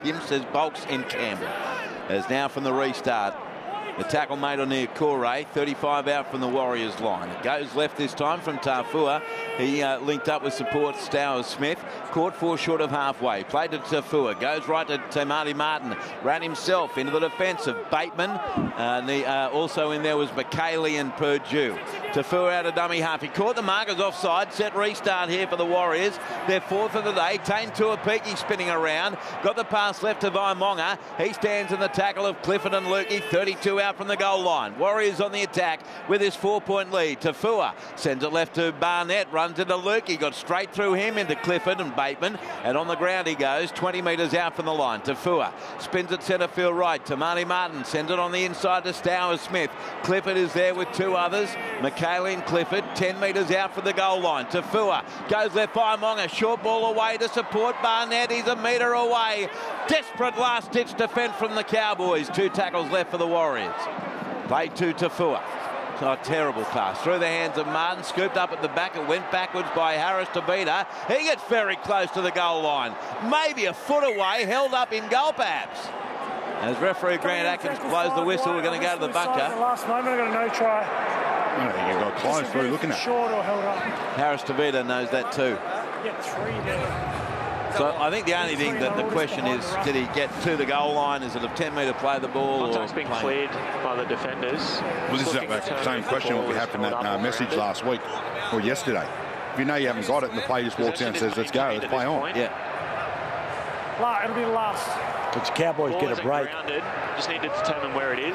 Says Bulks and Campbell. As now from the restart. The tackle made on near Corey, 35 out from the Warriors line. It goes left this time from Tafua. He linked up with support Stowers Smith. Caught 4 short of halfway. Played to Tafua. Goes right to Marty Martin. Ran himself into the defence of Bateman. Also in there was McKaylee and Purdue. Tafua out of dummy half. He caught the markers offside. Set restart here for the Warriors. They're 4th of the day. Tane Tuapiki spinning around. Got the pass left to Vaimonga. He stands in the tackle of Clifford and Lukey. 32 out from the goal line. Warriors on the attack with his 4-point lead. Tafua sends it left to Barnett. Runs into Lukey. Got straight through him into Clifford and Bateman. And on the ground he goes. 20 metres out from the line. Tafua spins it centre field right to Marty Martin. Sends it on the inside to Stowers Smith. Clifford is there with 2 others. McKaylee and Clifford 10 metres out from the goal line. Tafua goes left by Monga. Short ball away to support Barnett. He's a metre away. Desperate last-ditch defence from the Cowboys. 2 tackles left for the Warriors. Played to Tafua. A terrible pass through the hands of Martin. Scooped up at the back. It went backwards by Harris Tavita. He gets very close to the goal line. Maybe a foot away. Held up in goal perhaps. As referee Grant Atkins blows the whistle, we're going to go to the bunker. Last moment, I got a no try. I don't think he got close through looking at it. Short or held up. Harris Tavita knows that too. Yeah, 3 there. So I think the only thing that the question is, did he get to the goal line? Is it a 10-metre play the ball? Contact's been cleared by the defenders. Well, this is the same question we had from that message last week or yesterday. If you know you haven't got it and the player just walks out and says, let's go, let's play on. Yeah. It'll be the last. But the Cowboys get a break. Grounded, just need to determine where it is.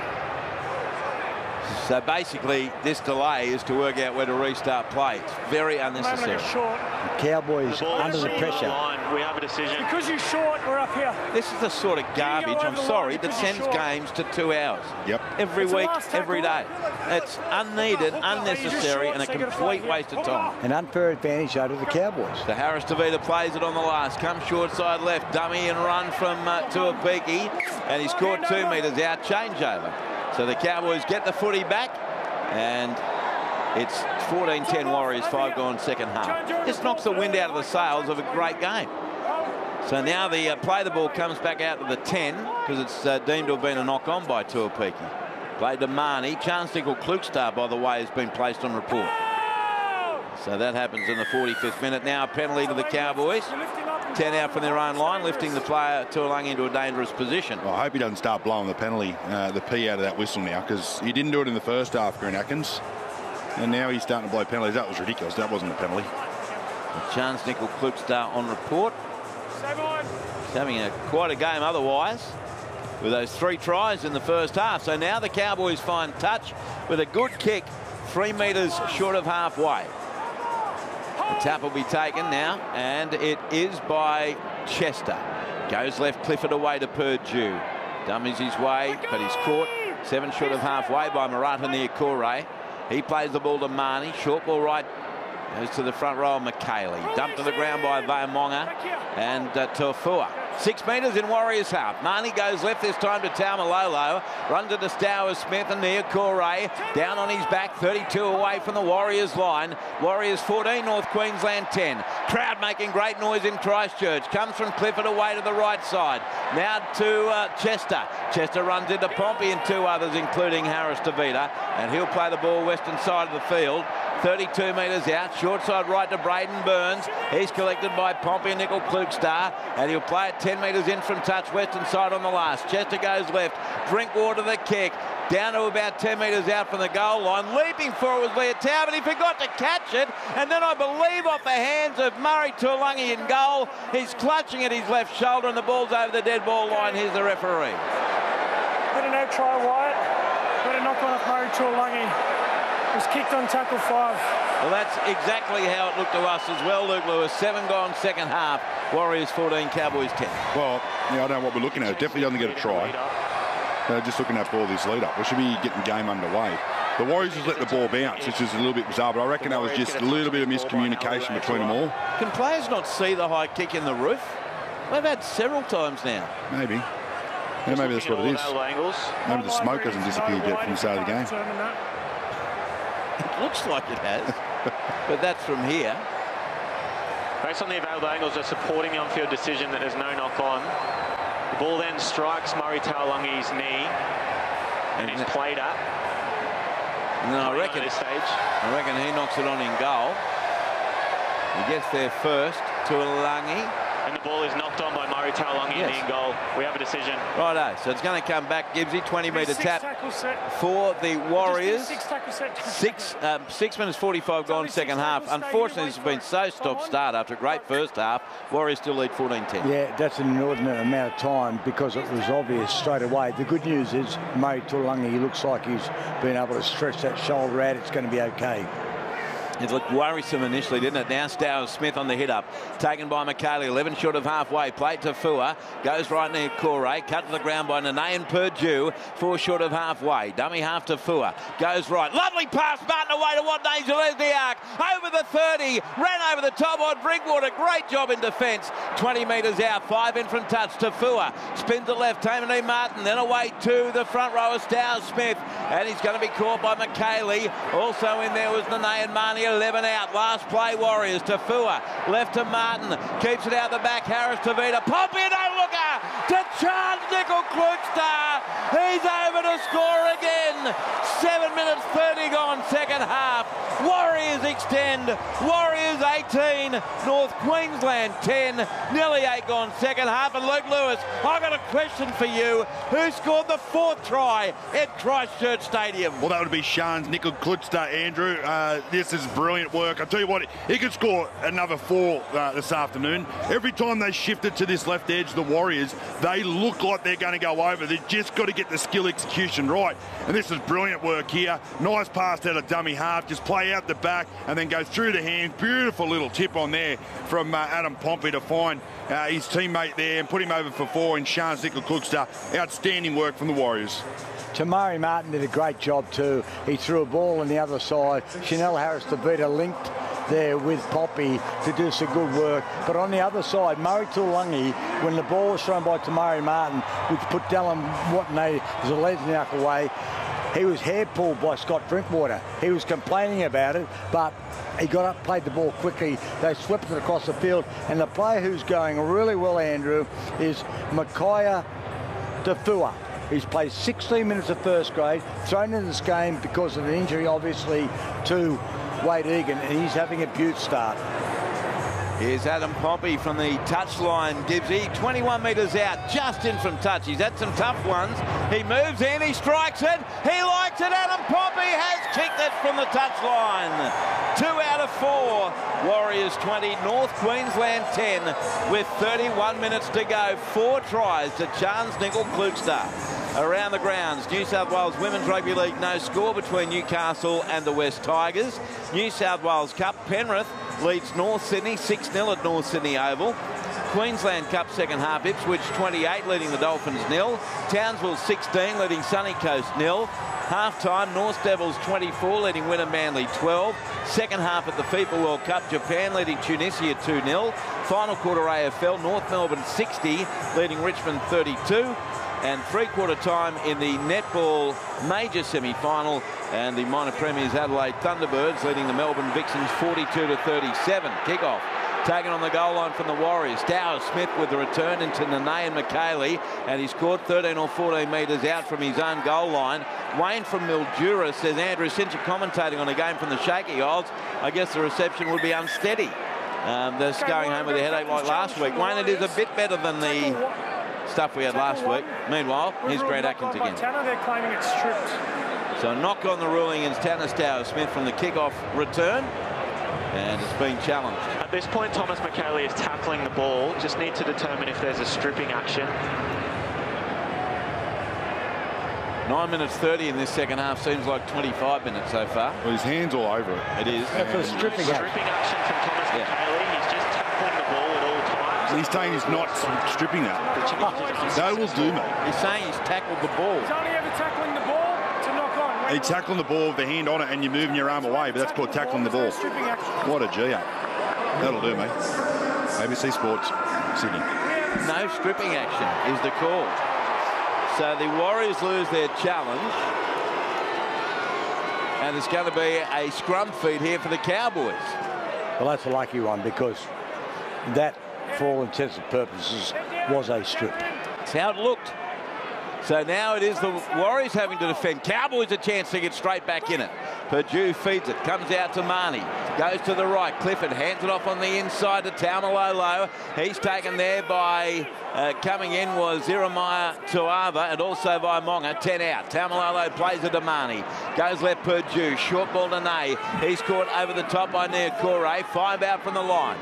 So basically, this delay is to work out where to restart play. It's very unnecessary. The Cowboys under the pressure. We have a decision. Because you're short, we're up here. This is the sort of garbage, I'm sorry, that sends games to 2 hours. Yep. Every week, every day. It's unneeded, unnecessary, and a complete waste of time. An unfair advantage out of the Cowboys. So Harris Tavita plays it on the last. Comes short side left. Dummy and run from Tuapiki. And he's caught 2 metres out. Changeover. So the Cowboys get the footy back. And it's 14-10 Warriors, 5 gone second half. This knocks the wind out of the sails of a great game. So now the play the ball comes back out to the 10 because it's deemed to have been a knock on by Tuapiki. Played to Marnie. Chance Nickel Klukstar, by the way, has been placed on report. So that happens in the 45th minute. Now a penalty to the Cowboys. 10 out from their own line, lifting the player Tuolangi into a dangerous position. Well, I hope he doesn't start blowing the penalty, the P out of that whistle now, because he didn't do it in the first half, Grant Atkins. And now he's starting to blow penalties. That was ridiculous. That wasn't a penalty. Chance Nickel Klukstar on report. He's having quite a game otherwise, with those 3 tries in the first half. So now the Cowboys find touch with a good kick, 3 metres short of halfway. The tap will be taken now, and it is by Chester. Goes left, Clifford away to Purdue. Dummies his way, but he's caught 7 short of halfway by Murata near Corey. He plays the ball to Marnie. Short ball right. Goes to the front row of McKaylee. Dumped to the ground by Vaimonga and Tafua. 6 metres in Warriors half. Marnie goes left this time to Taumalolo. Runs it to Stowers Smith and near Corey. Down on his back, 32 away from the Warriors line. Warriors 14, North Queensland 10. Crowd making great noise in Christchurch. Comes from Clifford away to the right side. Now to Chester. Chester runs into Pompey and 2 others, including Harris Tavita. And he'll play the ball western side of the field. 32 metres out, short side right to Braden Burns. He's collected by Pompey and Nickel Klukstar, and he'll play it 10 metres in from touch, western side on the last. Chester goes left, Drinkwater the kick, down to about 10 metres out from the goal line. Leaping for it was Leotau, but he forgot to catch it, and then I believe off the hands of Murray Tuolangi in goal. He's clutching at his left shoulder, and the ball's over the dead ball line. Here's the referee. Got a no try, Wyatt. Got a knock on off Murray Tuolangi. Was kicked on tackle 5. Well, that's exactly how it looked to us as well, Luke Lewis. 7 gone second half. Warriors 14, Cowboys 10. Well, yeah, I don't know what we're looking at. It definitely doesn't get a try. Just looking at all this lead up. We should be getting game underway. The Warriors just let the ball bounce, which is a little bit bizarre, but I reckon that was just a little bit of miscommunication between them all. Can players not see the high kick in the roof? They've had several times now. Maybe. Yeah, maybe that's what it is. Maybe the smoke hasn't disappeared yet from the start of the game. It looks like it has, but that's from here. Based on the available angles, they're supporting the on-field decision that there's no knock on. The ball then strikes Murray Taulungi's knee and he's played at. And then I reckon he knocks it on in goal. He gets there first to Taulungi. And the ball is knocked on by Murray Taulungi in goal. We have a decision. Righto, so it's going to come back, Gibbsy, 20-metre tap for the Warriors. 6 minutes 45 gone second half. Unfortunately, this has been so stop-start after a great first half. Warriors still lead 14-10. Yeah, that's an inordinate amount of time because it was obvious straight away. The good news is Murray Taulungi, he looks like he's been able to stretch that shoulder out. It's going to be okay. It looked worrisome initially, didn't it? Now Stowers Smith on the hit up. Taken by McKaylee, 11 short of halfway. Played to Fua. Goes right near Corey. Cut to the ground by Nene and Purdue. 4 short of halfway. Dummy half to Fua. Goes right. Lovely pass. Martin away to Wat Lesniak. Over the 30. Ran over the top on Drinkwater. Great job in defence. 20 metres out. 5 in from touch to Fua. Spin to left. Tamanee Martin. Then away to the front rower Stowers Smith. And he's going to be caught by McKaylee. Also in there was Nene and Marnie. 11 out. Last play, Warriors to Fua. Left to Martin. Keeps it out the back. Harris to Vita. Poppy and looker to Charles Nickel-Klugstad. He's over to score again. 7 minutes 30 gone second half. Warriors extend. Warriors 18. North Queensland 10. Nearly 8 gone second half. And Luke Lewis, I've got a question for you. Who scored the 4th try at Christchurch Stadium? Well, that would be Charles Nickel-Klugstad, Andrew. This is brilliant work. I'll tell you what, he could score another 4 this afternoon. Every time they shifted to this left edge, the Warriors, they look like they're going to go over. They've just got to get the skill execution right. And this is brilliant work here. Nice pass out of dummy half. Just play out the back and then go through the hands. Beautiful little tip on there from Adam Pompey to find his teammate there and put him over for 4 in Charles Nickel-Klugstad. Outstanding work from the Warriors. Tamari Martin did a great job too. He threw a ball on the other side. Chanel Harris-Tavita linked there with Poppy to do some good work. But on the other side, Murray Taulungi, when the ball was thrown by Tamari Martin, which put Dylan Watney as a Lesniak away, he was hair-pulled by Scott Drinkwater. He was complaining about it, but he got up, played the ball quickly. They swept it across the field. And the player who's going really well, Andrew, is Micaiah Tafua. He's played 16 minutes of first grade, thrown in this game because of an injury, obviously, to Wade Egan, and he's having a beaut start. Here's Adam Pompey from the touchline, Gibbsy. 21 metres out, just in from touch. He's had some tough ones. He moves in, he strikes it. He likes it. Adam Pompey has kicked it from the touchline. 2 out of 4. Warriors 20, North Queensland 10, with 31 minutes to go. 4 tries to Charles Nickel-Klugstad. Around the grounds, New South Wales Women's Rugby League, no score between Newcastle and the West Tigers. New South Wales Cup, Penrith leads North Sydney 6-0 at North Sydney Oval. Queensland Cup second half, Ipswich 28 leading the Dolphins 0. Townsville 16 leading Sunny Coast 0. Half-time, North Devils 24 leading Wynnum Manly 12. Second half at the FIFA World Cup, Japan leading Tunisia 2-0. Final quarter AFL, North Melbourne 60 leading Richmond 32. And three-quarter time in the netball major semi-final, and the minor premiers Adelaide Thunderbirds leading the Melbourne Vixens 42-37. Kick-off taken on the goal line from the Warriors. Stowers Smith with the return into Nene and McKaylee, and he scored 13 or 14 metres out from his own goal line. Wayne from Mildura says, Andrew, since you're commentating on a game from the Shaky Isles, I guess the reception would be unsteady. They're going home with a headache like last week. Wayne, it is a bit better than the stuff we had last week. Meanwhile, here's Grant Atkins again. Tanner, they're claiming it's stripped. So a knock on the ruling against Tanner Stowers Smith from the kick-off return, and it's been challenged. At this point, Thomas McKaylee is tackling the ball. Just need to determine if there's a stripping action. 9 minutes 30 in this second half. Seems like 25 minutes so far. Well, his hand's all over it. It is. That's a stripping action. Stripping action from Thomas McKaylee. He's just tackling the ball at all times. He's saying he's not stripping that. That will do, mate. He's saying he's tackled the ball. He's only ever tackling the ball to knock on. He's tackling the ball with the hand on it and you're moving your arm away, but that's called tackling the ball. What a G-up. That'll do, mate. ABC Sports, Sydney. No stripping action is the call. So the Warriors lose their challenge. And it's going to be a scrum feed here for the Cowboys. Well, that's a lucky one because that, for all intents and purposes, was a strip. That's how it looked. So now it is the Warriors having to defend. Cowboys a chance to get straight back in it. Purdue feeds it, comes out to Marnie, goes to the right. Clifford hands it off on the inside to Taumalolo. He's taken there by, coming in was Jeremiah Tuava and also by Monga. 10 out. Taumalolo plays it to Marnie. Goes left Purdue. Short ball to Nay. He's caught over the top by Niokore. 5 out from the line.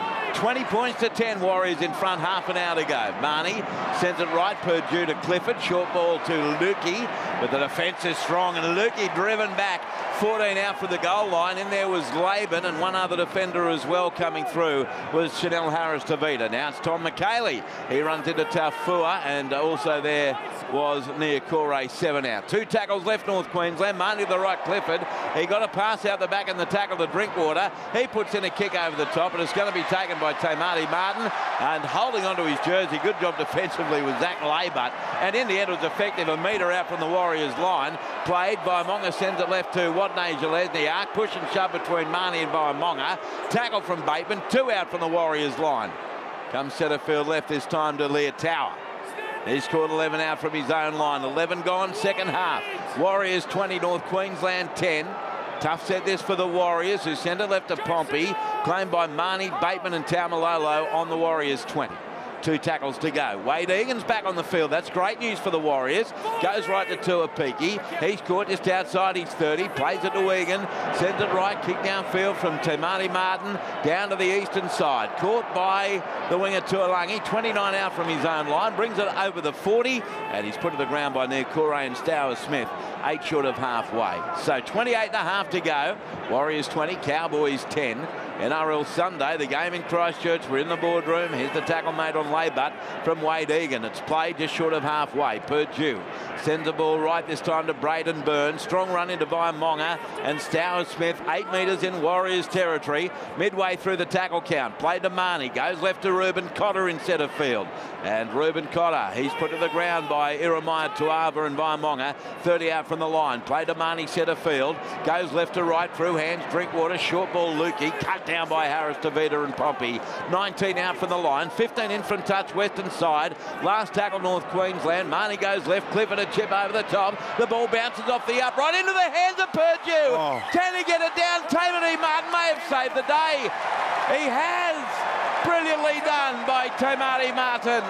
20 points to 10, Warriors in front, half an hour to go. Marnie sends it right, Purdue to Clifford. Short ball to Lukey, but the defence is strong, and Lukey driven back. 14 out for the goal line. In there was Laban, and one other defender as well coming through was Chanel Harris-Tavita. Now it's Tom McKaylee. He runs into Tafua, and also there was Niokore, 7 out. 2 tackles left, North Queensland. Marnie to the right, Clifford. He got a pass out the back in the tackle to Drinkwater. He puts in a kick over the top, and it's going to be taken by Tamati Martin, and holding onto his jersey. Good job defensively with Zach Laybutt, and in the end it was effective. A metre out from the Warriors line. Played by Monga, sends it left to Wadney Jalesniak. Push and shove between Marnie and Monga. Tackle from Bateman. 2 out from the Warriors line. Comes centre field left this time to Leah Tower. He's scored 11 out from his own line. 11 gone, second half. Warriors 20, North Queensland 10. Tough set this for the Warriors, who send it left to Pompey. Claimed by Marnie, Bateman and Taumalolo on the Warriors 20. 2 tackles to go. Wade Egan's back on the field. That's great news for the Warriors. Goes right to Tuapiki. He's caught just outside his 30. Plays it to Egan. Sends it right. Kick downfield from Tamati Martin down to the eastern side. Caught by the winger Tuolangi. 29 out from his own line. Brings it over the 40. And he's put to the ground by Niokore and Stower Smith. 8 short of halfway. So 28 and a half to go. Warriors 20, Cowboys 10. NRL Sunday, the game in Christchurch. We're in the boardroom. Here's the tackle made on Laybutt from Wade Egan. It's played just short of halfway. Purdue sends the ball right this time to Braden Burns. Strong run into Monga and Stower Smith. 8 metres in Warriors territory. Midway through the tackle count. Played to Marnie. Goes left to Reuben Cotter in centre field. And Reuben Cotter, he's put to the ground by Jeremiah Tuava and Monga. 30 out from the line. Played to Marnie centre field. Goes left to right through hands. Drinkwater. Short ball Lukey. Cut down by Harris-Tavita and Pompey. 19 out from the line. 15 in from touch western side. Last tackle North Queensland. Marnie goes left. Clifford a chip over the top. The ball bounces off the upright into the hands of Purdue. Oh. Can he get it down? Tamati Martin may have saved the day. He has. Brilliantly done by Tamati Martin.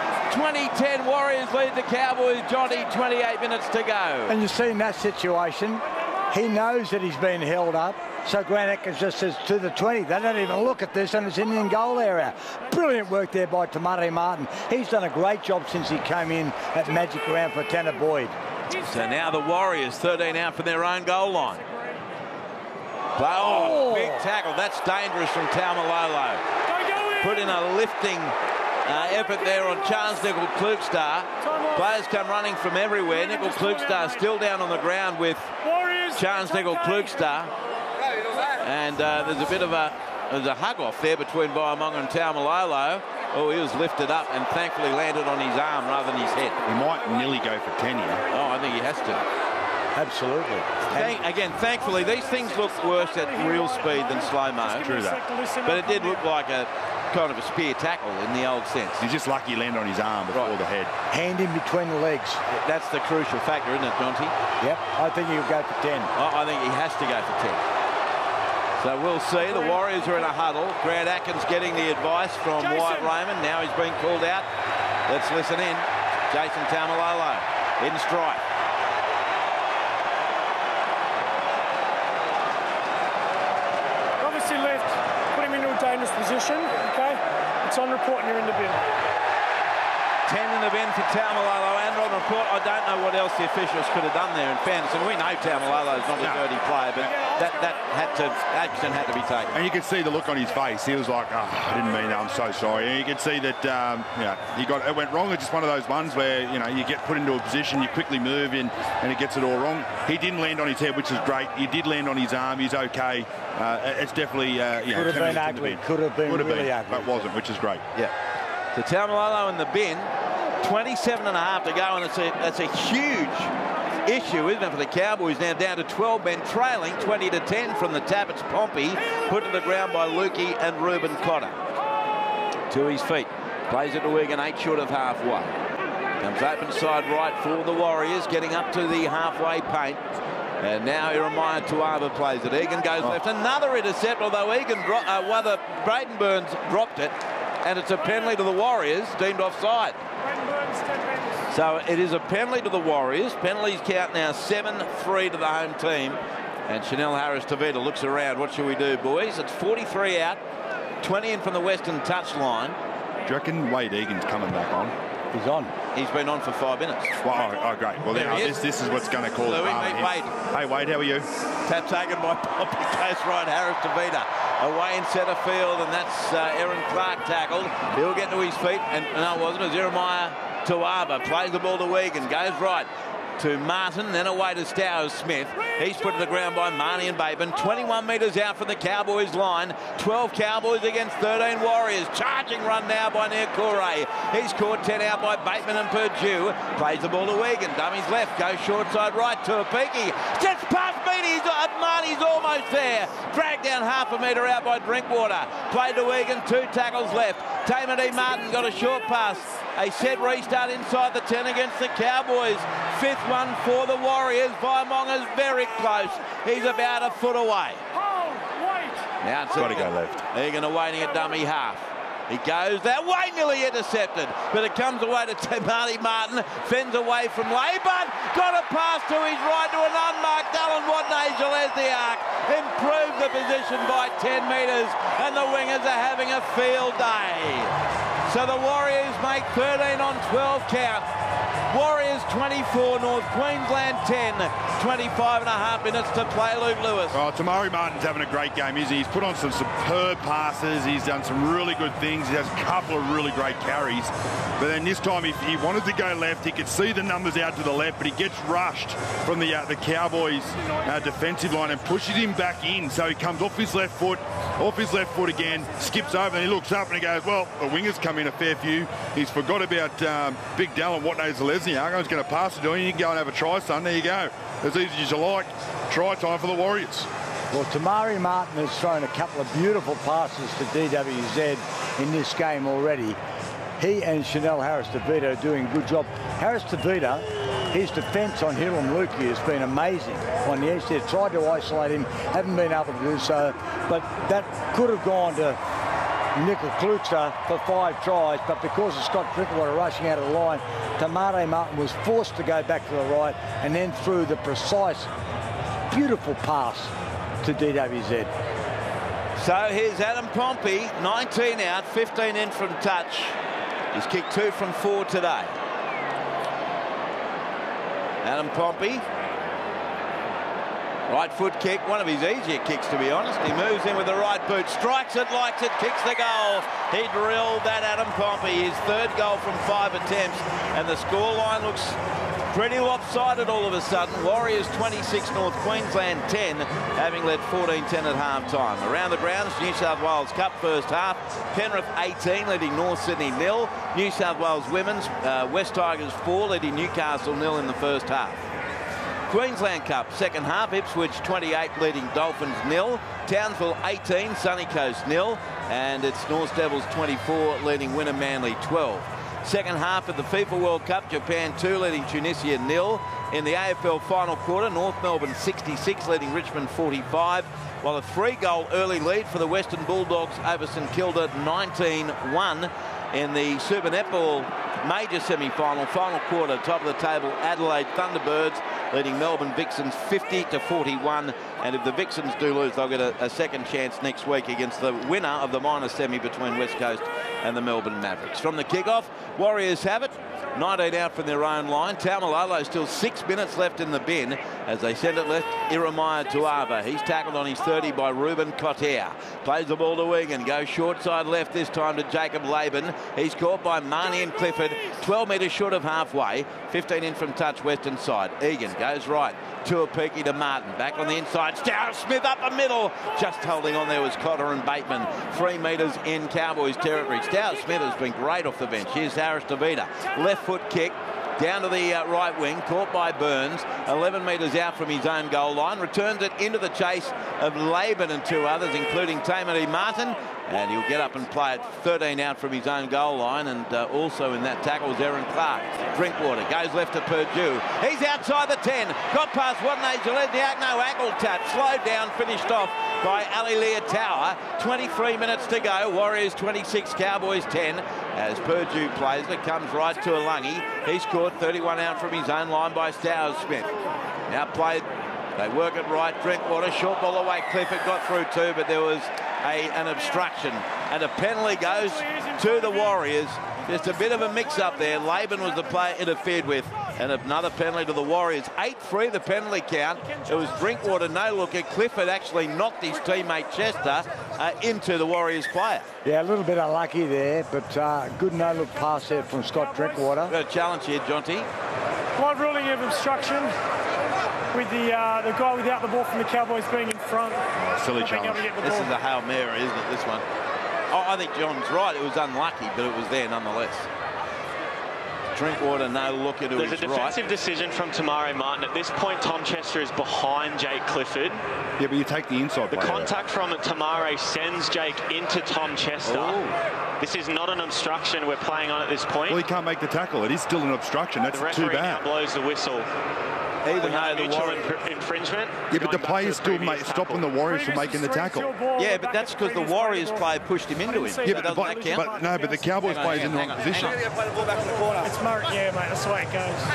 20-10 Warriors lead the Cowboys. Johnny, 28 minutes to go. And you see in that situation, he knows that he's been held up. So Grant Atkins just says to the 20. They don't even look at this, and it's in the goal area. Brilliant work there by Tamati Martin. He's done a great job since he came in at Magic Round for Tanner Boyd. So now the Warriors 13 out from their own goal line. Big tackle. That's dangerous from Taumalolo. Put in a lifting effort there on Charles Nickel-Klugstar. Players come running from everywhere. Nickel-Klugstar still down on the ground with Charles Nickel-Klugstar. And there's a bit of a hug off there between Vaiamonga and Taumalolo. Oh, he was lifted up and thankfully landed on his arm rather than his head. He might nearly go for 10 here. Oh, I think he has to. Absolutely. Again, thankfully, these things look worse at real speed than slow-mo. True that. But it did look like a kind of a spear tackle in the old sense. He's just lucky he landed on his arm before the head. Hand in between the legs. That's the crucial factor, isn't it, Jonty? Yep, I think he'll go for 10. I think he has to go for 10. So we'll see. The Warriors are in a huddle. Grant Atkins getting the advice from Wyatt Raymond. Now he's been called out. Let's listen in. Jason Taumalolo in strike. Obviously left, put him into a dangerous position, okay? It's on report and you're in the bin. 10 in the bin for Taumalolo and on report. I don't know what else the officials could have done there in fairness. And we know Taumalolo's not a dirty player, but action had to be taken. And you could see the look on his face. He was like, oh, I didn't mean that. I'm so sorry. And you could see that it went wrong. It's just one of those ones where, you get put into a position, you quickly move in, and it gets it all wrong. He didn't land on his head, which is great. He did land on his arm. He's okay. It's definitely, could have been ugly. Could have been really ugly. But wasn't, which is great. Yeah. So Taumalolo in the bin. 27 and a half to go, and that's a huge issue, isn't it, for the Cowboys now down to 12 men trailing 20-10 from the tap. It's Pompey put to the ground by Lukey and Reuben Cotter. to his feet. Plays it to Egan, 8 short of halfway. Comes open side right for the Warriors, getting up to the halfway paint. And now Jeremiah Tuava plays it. Egan goes left. Another intercept, although Braden Burns dropped it. And it's a penalty to the Warriors, deemed offside. So it is a penalty to the Warriors. Penalties count now 7-3 to the home team. And Chanel Harris-Tavita looks around. What should we do, boys? It's 43 out, 20 in from the western touchline. Do you reckon Wade Egan's coming back on? He's on. He's been on for 5 minutes. Oh, great. Well, this is what's going to cause it. Wade. Hey, Wade, how are you? Tap taken by Poppy, close right, Harris-Tavita. Away in centre field, and that's Aaron Clark tackled. He'll get to his feet, and no, it wasn't. It was Jeremiah Tuava. Plays the ball to Egan, goes right to Martin, then away to Stowers Smith. He's put to the ground by Marnie and Bateman. 21 metres out from the Cowboys line. 12 Cowboys against 13 Warriors. Charging run now by Niukore. He's caught 10 out by Bateman and Purdue. Plays the ball to Egan. Dummies left. Goes short side right to Apiki. Just past Meany. Marnie's almost there. Dragged down half a metre out by Drinkwater. Played to Egan. 2 tackles left. Tamer D. Martin got a short pass. A set restart inside the 10 against the Cowboys. 5th one for the Warriors. Vaimonga's very close. He's about a foot away. Now it's got to go left. Egan awaiting at dummy half. He goes that way, nearly intercepted, but it comes away to Marty Martin. Fends away from Laban. Got a pass to his right to an unmarked Alan Watney Gillespie. Improved the position by 10 metres, and the wingers are having a field day. So the Warriors make 13 on 12 count. Warriors 24, North Queensland 10. 25 and a half minutes to play, Luke Lewis. Oh, Tamari Martin's having a great game, isn't he? He's put on some superb passes. He's done some really good things. He has a couple of really great carries. But then this time, if he wanted to go left, he could see the numbers out to the left, but he gets rushed from the Cowboys defensive line and pushes him back in. So he comes off his left foot again, skips over, and he looks up and he goes, well, the wingers come in a fair few. He's forgot about Big Dallin, Lesniak. He's going to pass it to him. You can go and have a try, son. There you go. As easy as you like. Try time for the Warriors. Well, Tamari Martin has thrown a couple of beautiful passes to DWZ in this game already. He and Chanel Harris-Tavita are doing a good job. Harris-Tavita, his defence on Hill and Lukey has been amazing on the edge there. Tried to isolate him, haven't been able to do so, but that could have gone to Nickel Klukster for 5 tries, but because of Scott Drinkwater rushing out of the line, Tamari Martin was forced to go back to the right and then threw the precise, beautiful pass to DWZ. So here's Adam Pompey, 19 out, 15 in from touch. He's kicked 2 from 4 today. Adam Pompey, right foot kick, one of his easier kicks, to be honest. He moves in with the right boot, strikes it, likes it, kicks the goal. He drilled that, Adam Pompey, his 3rd goal from 5 attempts, and the scoreline looks pretty lopsided all of a sudden. Warriors 26, North Queensland 10, having led 14-10 at half-time. Around the grounds, New South Wales Cup first half. Penrith 18, leading North Sydney 0. New South Wales Women's, West Tigers 4, leading Newcastle 0 in the first half. Queensland Cup second half, Ipswich 28, leading Dolphins 0. Townsville 18, Sunny Coast 0. And it's North Devils 24, leading Wynnum Manly 12. Second half of the FIFA World Cup, Japan 2, leading Tunisia 0. In the AFL final quarter, North Melbourne 66, leading Richmond 45. While a 3-goal early lead for the Western Bulldogs over St Kilda 19-1. In the Super Netball major semi-final, final quarter, top of the table, Adelaide Thunderbirds leading Melbourne Vixens 50-41. And if the Vixens do lose, they'll get a second chance next week against the winner of the minor semi between West Coast and the Melbourne Mavericks. From the kickoff, Warriors have it. 19 out from their own line. Taumalolo still 6 minutes left in the bin as they send it left. Jeremiah Tuava. He's tackled on his 30 by Ruben Cotter. Plays the ball to Egan. Goes short side left this time to Jacob Laban. He's caught by Marnie and Clifford. 12 metres short of halfway. 15 in from touch western side. Egan goes right. Tuapiki to Martin. Back on the inside. Stowers Smith up the middle. Just holding on there was Cotter and Bateman. 3 metres in Cowboys territory. Stowers Smith has been great off the bench. Here's Harris-Tavita. Left foot kick. down to the right wing, caught by Burns, 11 metres out from his own goal line, returns it into the chase of Laban and two others, including Tamati Martin, and he'll get up and play it 13 out from his own goal line, and also in that tackle was Aaron Clark. Drinkwater goes left to Purdue. He's outside the 10, got past Wadney Jalezniak, no ankle tap, slowed down, finished off by Ali Leotawa. 23 minutes to go, Warriors 26, Cowboys 10, as Purdue plays it, comes right to Alungi. He scored 31 out from his own line by Stowers Smith. Now played, they work it right, Drinkwater, short ball away, Clifford got through too, but there was an obstruction, and a penalty goes to the Warriors. Just a bit of a mix-up there. Laban was the player interfered with, and another penalty to the Warriors. 8-3 the penalty count. It was Drinkwater, no look at Clifford, actually knocked his teammate Chester into the Warriors player. Yeah, a little bit unlucky there, but good no-look pass there from Scott Drinkwater. Got a challenge here, Jonty. Live ruling of obstruction with the guy without the ball from the Cowboys being in front. Silly challenge. This is a Hail Mary, isn't it, this one? Oh, I think John's right. It was unlucky, but it was there nonetheless. Drinkwater, no look at it. There's a defensive decision from Tamari Martin. At this point, Tom Chester is behind Jake Clifford. Yeah, but you take the inside The player contact from Tamari sends Jake into Tom Chester. Oh. This is not an obstruction we're playing on at this point. Well, he can't make the tackle. It is still an obstruction. That's The referee too bad. now blows the whistle. Even though the Warriors... infringement. Yeah, but the player's still stopping the Warriors from making the tackle. Yeah, but that's because the Warriors player pushed him into him. Yeah, doesn't that count? but the Cowboys player's in the wrong position. It's Murray, yeah, mate, that's the way it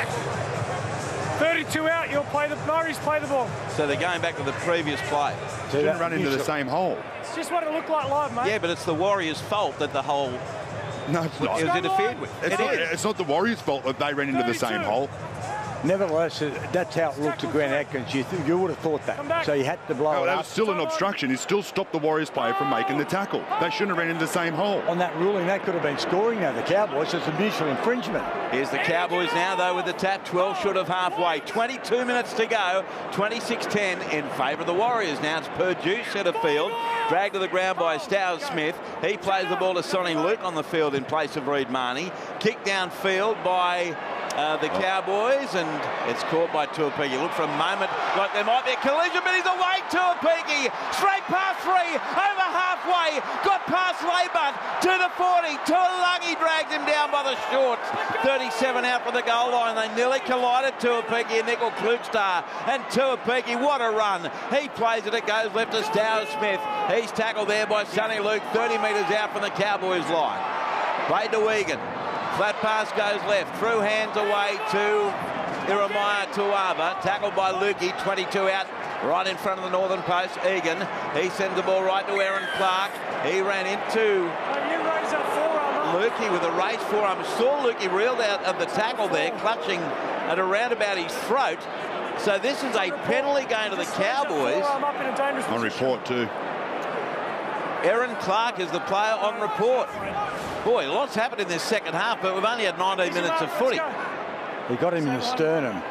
goes. 32 out, Murray's play the ball. So they're going back to the previous play. Shouldn't run into the same hole. It's just what it looked like live, mate. Yeah, but it's the Warriors' fault that the hole No, it's not. was interfered with. It's not the Warriors' fault that they ran into the same hole. Nevertheless, that's how it looked to Grant Atkins. You would have thought that. So you had to blow No, it that up. was still an obstruction. It still stopped the Warriors player from making the tackle. They shouldn't have ran into the same hole. On that ruling, they could have been scoring now, the Cowboys. It's a mutual infringement. Here's the Cowboys now, though, with the tap, 12 short of halfway. 22 minutes to go, 26-10 in favour of the Warriors. Now it's Purdue centre field, dragged to the ground by Stowers Smith. He plays the ball to Sonny Luke on the field in place of Reed Marnie. Kick downfield by the Cowboys, and it's caught by Tuapiki. Look for a moment like there might be a collision, but he's away. Tuapiki straight past three, over halfway, got past Laban to the 40. Tuolungi dragged him down by the shorts. 37 out for the goal line. They nearly collided, Tuapiki and Nickel Klugstar. And Tuapiki, what a run. He plays it goes left to Stowers Smith. He's tackled there by Sonny Luke, 30 metres out from the Cowboys line. Played to Egan. Flat pass goes left, through hands away to Jeremiah Tuava, tackled by Lukey, 22 out, right in front of the northern post. Egan, he sends the ball right to Aaron Clark. He ran into Lukey with a raised forearm. Saw Lukey reeled out of the tackle there, clutching at around about his throat. So this is a penalty going to the Cowboys. On report too. Aaron Clark is the player on report. Boy, lots happened in this second half, but we've only had 19 minutes of footy. He got him in the sternum.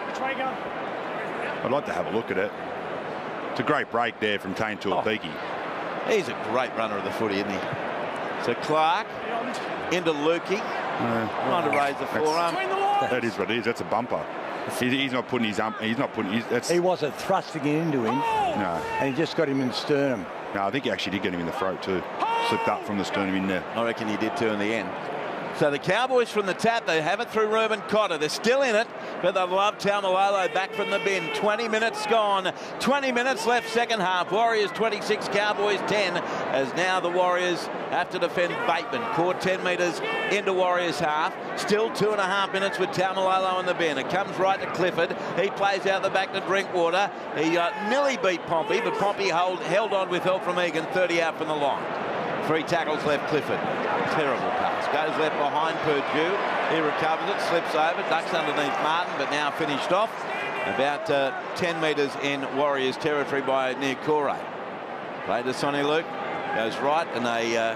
I'd like to have a look at it. It's a great break there from Tane Tuapiki. He's a great runner of the footy, isn't he? So Clark into Lukey. Trying to raise the forearm. That is what it is. That's a bumper. He's not putting his arm. He's not putting his. He wasn't thrusting it into him. No. And he just got him in the sternum. No, I think he actually did get him in the throat too. Slipped up from the sternum in there. I reckon he did too in the end. So the Cowboys from the tap, they have it through Ruben Cotter. They're still in it, but they love Taumalolo back from the bin. 20 minutes gone. 20 minutes left second half. Warriors 26, Cowboys 10, as now the Warriors have to defend Bateman. Caught 10 metres into Warriors half. Still 2.5 minutes with Taumalolo in the bin. It comes right to Clifford. He plays out the back to Drinkwater. He nearly beat Pompey, but Pompey held on with help from Egan. 30 out from the line. 3 tackles left, Clifford. Terrible pass. Goes left behind Purdue. He recovers it, slips over, ducks underneath Martin, but now finished off. About 10 metres in Warriors territory by near Corey. Played to Sonny Luke. Goes right, and they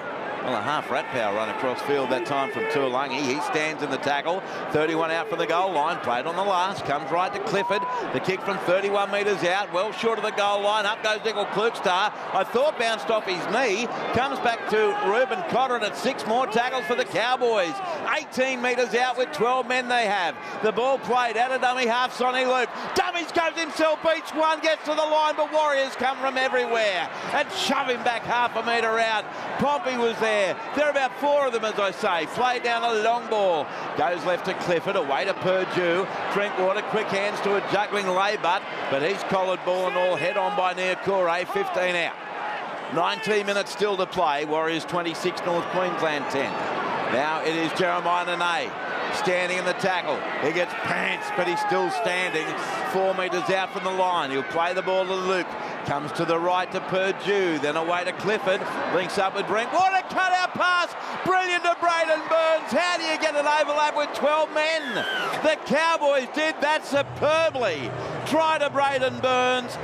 Well, a half rat power run across field that time from Tuolangi. He stands in the tackle. 31 out from the goal line. Played on the last. Comes right to Clifford. The kick from 31 metres out. Well short of the goal line. Up goes Nickel Klukstar. I thought bounced off his knee. Comes back to Reuben Cotter, and it's 6 more tackles for the Cowboys. 18 metres out with 12 men they have. The ball played out of dummy half. Sonny Luke. Dummies goes himself. Each one gets to the line, but Warriors come from everywhere and shove him back half a metre out. Pompey was there. There are about 4 of them, as I say. Played down a long ball. Goes left to Clifford, away to Purdue. Drinkwater, quick hands to a juggling Laybutt, but he's collared ball and all, head on by Niukore, 15 out. 19 minutes still to play. Warriors 26, North Queensland 10. Now it is Jeremiah Nene standing in the tackle. He gets pants, but he's still standing 4 metres out from the line. He'll play the ball to Luke. Comes to the right to Purdue, then away to Clifford. Links up with Brink. What a cut-out pass! Brilliant to Braden Burns. How do you get an overlap with 12 men? The Cowboys did that superbly. Try to Braden Burns.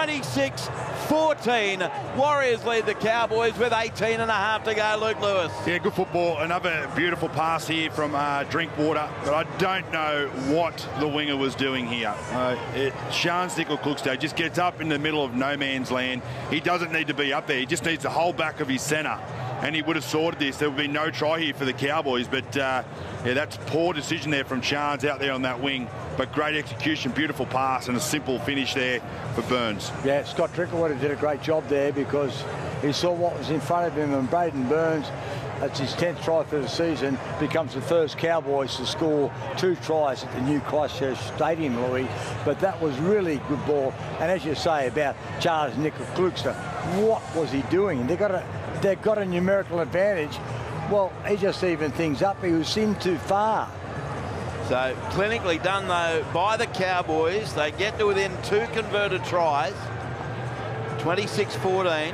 26-14. Warriors lead the Cowboys with 18 and a half to go. Luke Lewis. Yeah, good football. Another beautiful pass here from Drinkwater, but I don't know what the winger was doing here. Shans Nickel Klukstar just gets up in the middle of no man's land. He doesn't need to be up there. He just needs to hold back of his centre, and he would have sorted this. There would be no try here for the Cowboys, but yeah, that's poor decision there from Shans out there on that wing. But great execution, beautiful pass, and a simple finish there for Burns. Yeah, Scott Drinkwater did a great job there because he saw what was in front of him, and Braden Burns, that's his 10th try for the season, becomes the first Cowboys to score 2 tries at the new Christchurch Stadium, Louis. But that was really good ball. And as you say about Charles Nickel Klukstar, what was he doing? They've got a numerical advantage. Well, he just evened things up. He was in too far. So clinically done, though, by the Cowboys. They get to within 2 converted tries. 26-14.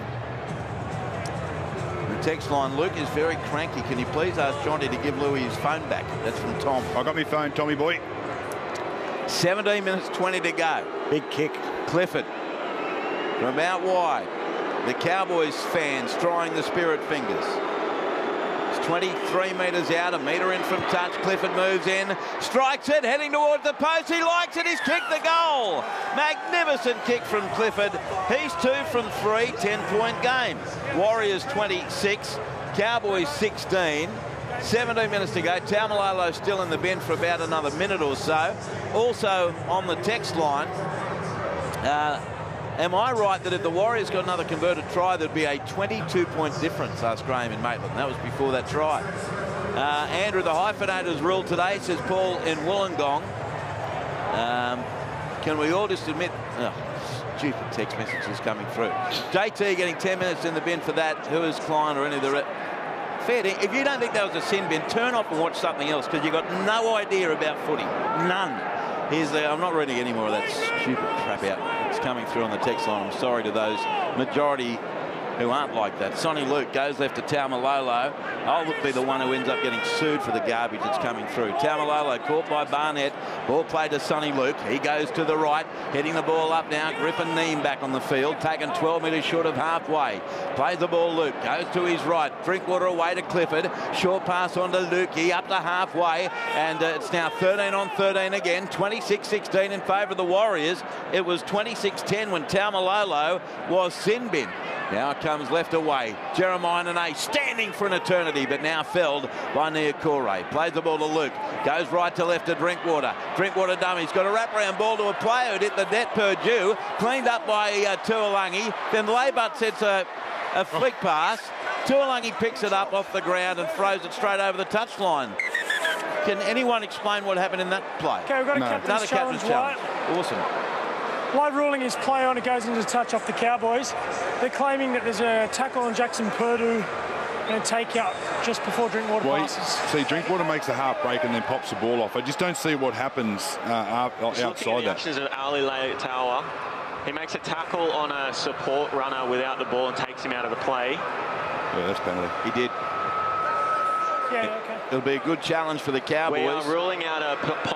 The text line, Luke is very cranky. Can you please ask Jonty to give Louis his phone back? That's from Tom. I got my phone, Tommy boy. 17 minutes 20 to go. Big kick. Clifford from out wide. The Cowboys fans trying the spirit fingers. 23 metres out, a metre in from touch. Clifford moves in, strikes it, heading towards the post. He likes it, he's kicked the goal. Magnificent kick from Clifford. He's 2 from 3, 10-point game. Warriors 26, Cowboys 16. 17 minutes to go. Taumalolo still in the bin for about another minute or so. Also on the text line, am I right that if the Warriors got another converted try, there'd be a 22-point difference, asked Graham in Maitland. That was before that try. Andrew, the hyphenator's rule today, says Paul in Wollongong. Can we all just admit... Oh, stupid text messages coming through. JT getting 10 minutes in the bin for that. Who is Klein or any of the... Fair thing. If you don't think that was a sin bin, turn off and watch something else, because you've got no idea about footy. None. Here's the... I'm not reading any more of that stupid crap out. It's coming through on the text line. I'm sorry to those majority who aren't like that. Sonny Luke goes left to Taumalolo. I'll be the one who ends up getting sued for the garbage that's coming through. Taumalolo caught by Barnett. Ball played to Sonny Luke. He goes to the right, heading the ball up now. Griffin Neem back on the field, taken 12 metres short of halfway. Plays the ball, Luke goes to his right. Drinkwater away to Clifford. Short pass on to Lukey up to halfway, and it's now 13 on 13 again. 26-16 in favour of the Warriors. It was 26-10 when Taumalolo was sin bin. Now it comes left away. Jeremiah Nene standing for an eternity, but now felled by Niukore. Plays the ball to Luke. Goes right to left to Drinkwater. Drinkwater dummy. He's got a wraparound ball to a player who hit the net. Purdue. Cleaned up by Tuolangi. Then Laybutt sets a flick pass. Tuolangi picks it up off the ground and throws it straight over the touchline. Can anyone explain what happened in that play? Okay, we've got another captain's challenge. Awesome. Live ruling is play on, it goes into touch off the Cowboys. They're claiming that there's a tackle on Jackson Purdue and a take out just before Drinkwater passes. See, Drinkwater makes a half break and then pops the ball off. I just don't see what happens outside that. Actions of Ali Tower. He makes a tackle on a support runner without the ball and takes him out of the play. Yeah, that's penalty. He did. Yeah, okay. It'll be a good challenge for the Cowboys. We are ruling out a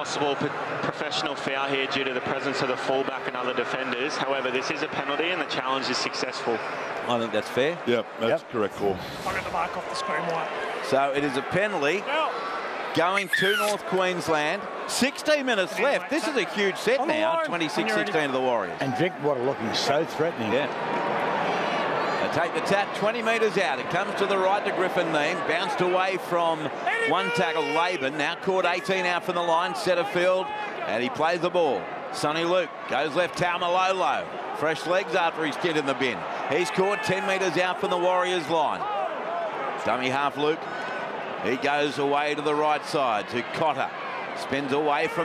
possible professional foul here due to the presence of the fullback and other defenders. However, this is a penalty and the challenge is successful. I think that's fair. Yep, that's correct call. I got the mark off the screen, White. So it is a penalty going to North Queensland. 16 minutes left. This is a huge set now, 26-16 to the Warriors. And Drinkwater looking so threatening. Yeah. They take the tap 20 metres out. It comes to the right to Griffin Neame. Bounced away from one tackle, Laban. Now caught 18 out from the line, Setterfield. And he plays the ball. Sonny Luke goes left, Taumalolo. Fresh legs after his kid in the bin. He's caught 10 metres out from the Warriors line. Dummy half Luke. He goes away to the right side to Cotter. Spins away from